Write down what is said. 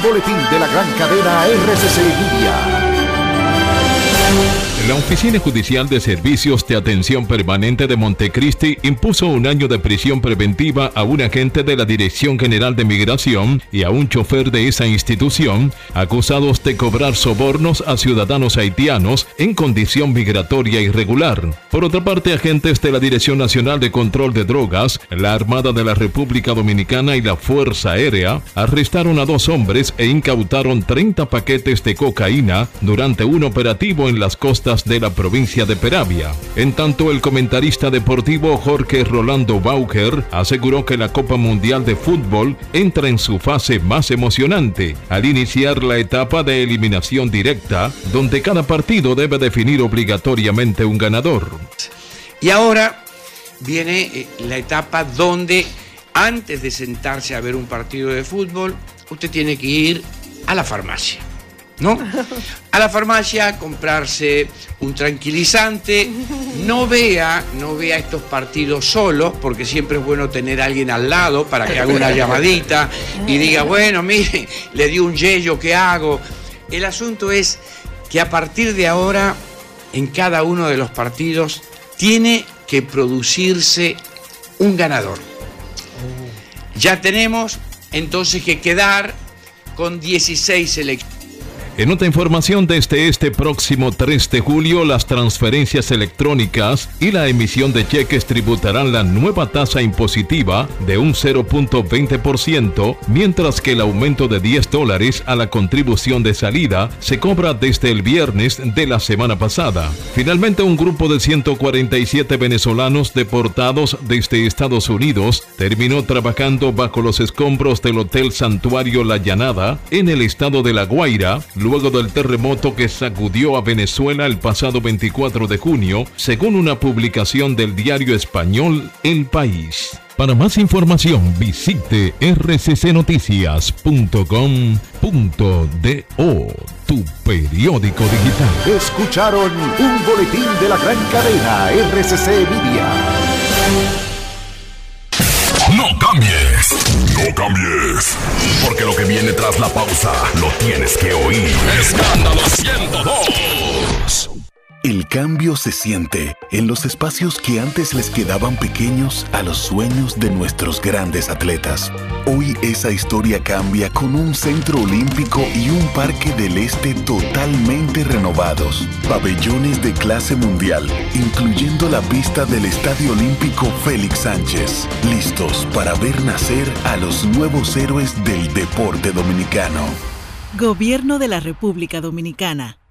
boletín de la gran cadena RCC Media. La Oficina Judicial de Servicios de Atención Permanente de Montecristi impuso 1 año de prisión preventiva a un agente de la Dirección General de Migración y a un chofer de esa institución, acusados de cobrar sobornos a ciudadanos haitianos en condición migratoria irregular. Por otra parte, agentes de la Dirección Nacional de Control de Drogas, la Armada de la República Dominicana y la Fuerza Aérea arrestaron a 2 hombres e incautaron 30 paquetes de cocaína durante un operativo en las costas de la provincia de Peravia. En tanto, el comentarista deportivo Jorge Rolando Bauker aseguró que la Copa Mundial de Fútbol entra en su fase más emocionante al iniciar la etapa de eliminación directa, donde cada partido debe definir obligatoriamente un ganador. Y ahora viene la etapa donde antes de sentarse a ver un partido de fútbol, usted tiene que ir a la farmacia, ¿no? A la farmacia a comprarse un tranquilizante. No vea estos partidos solos, porque siempre es bueno tener a alguien al lado para que haga una llamadita y diga, bueno, mire, le dio un yello, ¿qué hago? El asunto es que a partir de ahora, en cada uno de los partidos, tiene que producirse un ganador. Ya tenemos entonces que quedar con 16 selecciones. En otra información, desde este próximo 3 de julio, las transferencias electrónicas y la emisión de cheques tributarán la nueva tasa impositiva de un 0.20%, mientras que el aumento de $10 a la contribución de salida se cobra desde el viernes de la semana pasada. Finalmente, un grupo de 147 venezolanos deportados desde Estados Unidos terminó trabajando bajo los escombros del Hotel Santuario La Llanada en el estado de La Guaira, luego del terremoto que sacudió a Venezuela el pasado 24 de junio, según una publicación del diario español El País. Para más información, visite rccnoticias.com.do, tu periódico digital. Escucharon un boletín de la gran cadena RCC Media. No cambies, no cambies, porque lo que viene tras la pausa lo tienes que oír. Escándalo 102. El cambio se siente en los espacios que antes les quedaban pequeños a los sueños de nuestros grandes atletas. Hoy esa historia cambia con un centro olímpico y un parque del este totalmente renovados. Pabellones de clase mundial, incluyendo la pista del Estadio Olímpico Félix Sánchez. Listos para ver nacer a los nuevos héroes del deporte dominicano. Gobierno de la República Dominicana.